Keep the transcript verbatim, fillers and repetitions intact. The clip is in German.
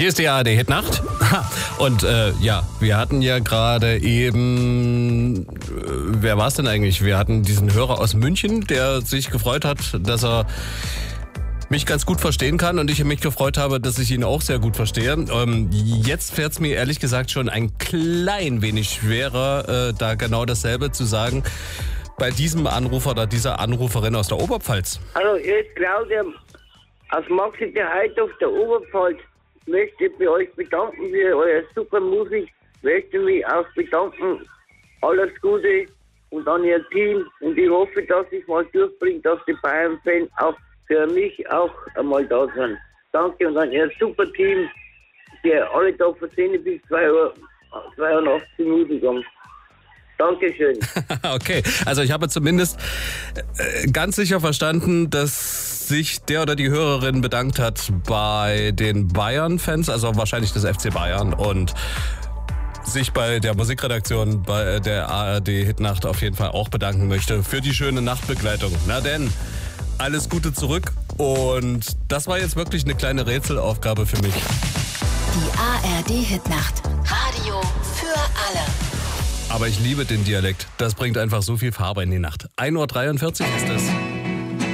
Hier ist die A R D-Hitnacht. Und äh, ja, wir hatten ja gerade eben, äh, wer war es denn eigentlich? Wir hatten diesen Hörer aus München, der sich gefreut hat, dass er mich ganz gut verstehen kann und ich mich gefreut habe, dass ich ihn auch sehr gut verstehe. Ähm, jetzt fällt es mir ehrlich gesagt schon ein klein wenig schwerer, äh, da genau dasselbe zu sagen bei diesem Anrufer oder dieser Anruferin aus der Oberpfalz. Hallo, hier ist Claudia aus Maxi der Heid auf der Oberpfalz. Ich möchte bei euch bedanken für eure super Musik. Ich möchte mich auch bedanken. Alles Gute und an ihr Team. Und ich hoffe, dass ich mal durchbringe, dass die Bayern-Fans auch für mich auch einmal da sind. Danke und an ihr super Team, die alle da von zehn bis zwei Uhr, zweiundachtzig Minuten kommen. Dankeschön. Okay, also ich habe zumindest äh, ganz sicher verstanden, dass sich der oder die Hörerin bedankt hat bei den Bayern-Fans, also wahrscheinlich des F C Bayern, und sich bei der Musikredaktion bei der A R D-Hitnacht auf jeden Fall auch bedanken möchte für die schöne Nachtbegleitung. Na denn, alles Gute zurück, und das war jetzt wirklich eine kleine Rätselaufgabe für mich. Die A R D-Hitnacht. Radio für alle. Aber ich liebe den Dialekt. Das bringt einfach so viel Farbe in die Nacht. ein Uhr dreiundvierzig ist es.